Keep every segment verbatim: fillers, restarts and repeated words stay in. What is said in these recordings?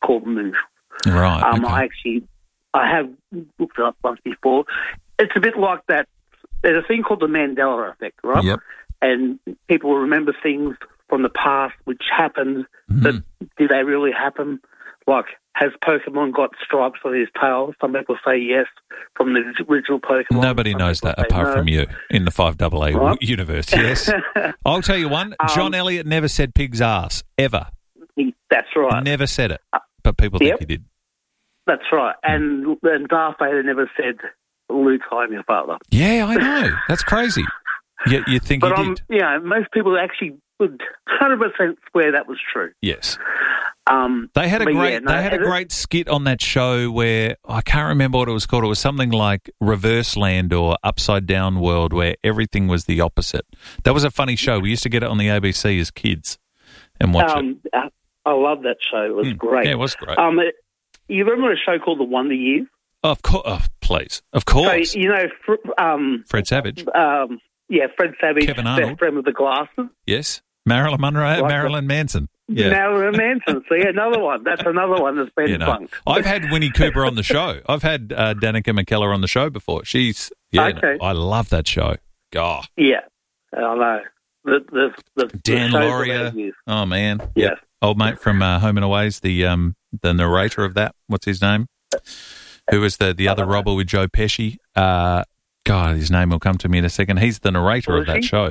called Moose. Right. Um, okay. I actually, I have looked it up once before. It's a bit like that. There's a thing called the Mandela effect, right? Yep. And people remember things from the past which happened, Mm. but did they really happen? Like, has Pokemon got stripes on his tail? Some people say yes from the original Pokemon. Nobody Some knows people that say apart no. from you in the five A A Right. universe, yes. I'll tell you one, John Um, Elliott never said pig's ass, ever. He- That's right. Never said it, but people Yep. think he did. That's right. And, and Darth Vader never said, Luke, I'm your father. Yeah, I know. That's crazy. You, you think But, he um, did? you know, most people actually would one hundred percent swear that was true. Yes. Um, They had a but great yeah, no, they had a it- great skit on that show where I can't remember what it was called. It was something like Reverse Land or Upside Down World, where everything was the opposite. That was a funny show. We used to get it on the A B C as kids and watch it. Um, I, I love that show. It was Mm. great. Yeah, it was great. Um, it, you remember a show called The Wonder Years? Of course, oh, please, of course. So, you know, fr- um, Fred Savage, um, yeah, Fred Savage, Kevin Arnold. best friend with the glasses. yes. Marilyn Monroe, Like Marilyn Manson. Yeah. Marilyn Manson. See, another one. That's another one that's been You know, fun. I've had Winnie Cooper on the show. I've had uh, Danica McKellar on the show before. She's yeah, Okay. I love that show. God, Yeah, I know. The, the, the, Dan the shows Lauria. that they use. Oh man, Yes. Yep. Old mate from uh, Home and Away's the um the narrator of that. What's his name? Who was the the other robber with Joe Pesci? Uh, God, his name will come to me in a second. He's the narrator Who of is that he? show.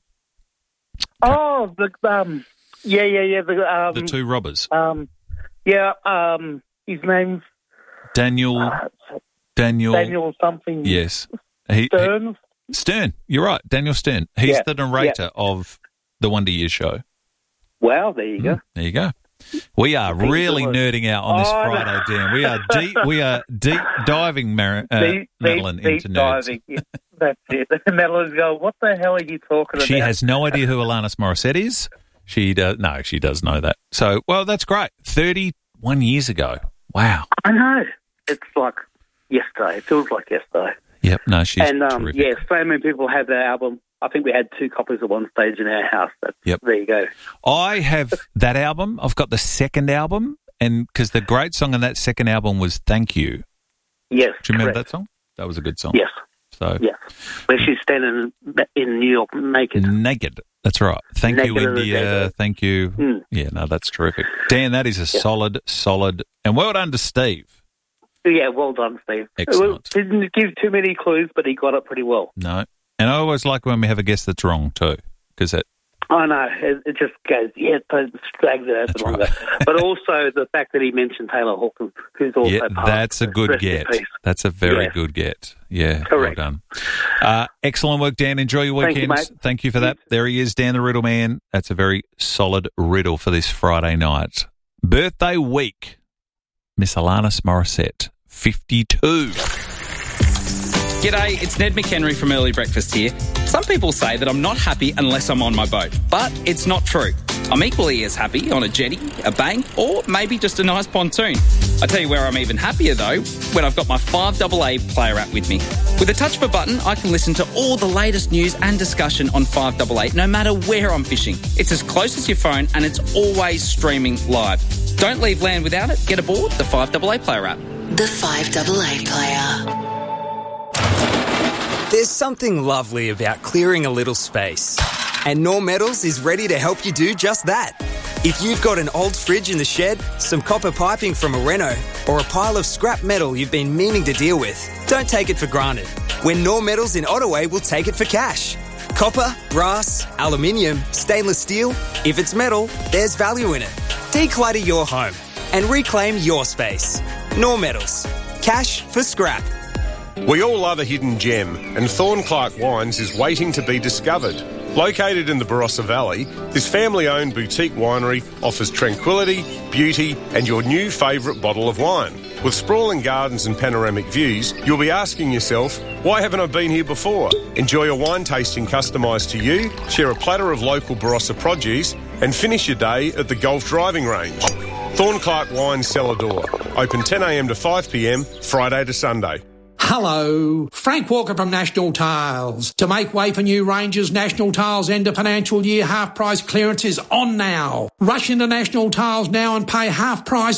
Oh, the um, yeah, yeah, yeah. The um, The two robbers, um, yeah. Um, his name's Daniel, uh, Daniel, Daniel something. yes, he, Stern. he- Stern. You're right, Daniel Stern. He's Yeah, the narrator of the Wonder Years show. Wow, there you go. Mm, there you go. We are Think really it was- nerding out on this Oh, no. Friday, Dan. We are deep. We are deep diving, Mar- uh, Deep, Madeline, deep, into deep nerds. diving. Yeah, that's it. Madeline's going, what the hell are you talking about? She has no idea who Alanis Morissette is. She does. No, she does know that. So, well, that's great. Thirty-one years ago. Wow. I know. It's like yesterday. It feels like yesterday. Yep. No, she's and, um, terrific. yeah, so many people have their album. I think we had two copies at one stage in our house. That's, Yep. There you go. I have that album. I've got the second album, and because the great song on that second album was "Thank You." Yes. Do you remember correct. that song? That was a good song. Yes. So Yes. Where she's standing in New York naked. naked. That's right. Thank you, Naked in the India. desert. Thank you. Mm. Yeah, no, that's terrific. Dan, that is a solid, solid, and well done to Steve. Yeah, well done, Steve. Excellent. Well, didn't give too many clues, but he got it pretty well. No. And I always like when we have a guest that's wrong too, because it, I know. It, it just goes, yeah, it drags it out That's longer. right. But also the fact that he mentioned Taylor Hawkins, who's also yeah, part that's a of good Rest in get. Peace. That's a very Yeah. good get. Yeah, Correct. well done. Uh, excellent work, Dan. Enjoy your Thank you, weekends. mate. Thank you for that. There he is, Dan the Riddle Man. That's a very solid riddle for this Friday night. Birthday week, Miss Alanis Morissette, fifty-two. G'day, it's Ned McHenry from Early Breakfast here. Some people say that I'm not happy unless I'm on my boat, but it's not true. I'm equally as happy on a jetty, a bank, or maybe just a nice pontoon. I tell you where I'm even happier though, when I've got my five A A player app with me. With a touch of a button, I can listen to all the latest news and discussion on five A A, no matter where I'm fishing. It's as close as your phone and it's always streaming live. Don't leave land without it. Get aboard the five A A player app. The five A A player. There's something lovely about clearing a little space. And Knorr Metals is ready to help you do just that. If you've got an old fridge in the shed, some copper piping from a reno, or a pile of scrap metal you've been meaning to deal with, don't take it for granted. When Knorr Metals in Ottaway will take it for cash. Copper, brass, aluminium, stainless steel. If it's metal, there's value in it. Declutter your home and reclaim your space. Knorr Metals. Cash for scrap. We all love a hidden gem, and Thornclark Wines is waiting to be discovered. Located in the Barossa Valley, this family-owned boutique winery offers tranquility, beauty, and your new favourite bottle of wine. With sprawling gardens and panoramic views, you'll be asking yourself, why haven't I been here before? Enjoy a wine tasting customised to you, share a platter of local Barossa produce, and finish your day at the golf driving range. Thornclark Wines Cellar Door. Open ten a m to five p m, Friday to Sunday. Hello, Frank Walker from National Tiles. To make way for new ranges, National Tiles end of financial year half price clearance is on now. Rush into National Tiles now and pay half price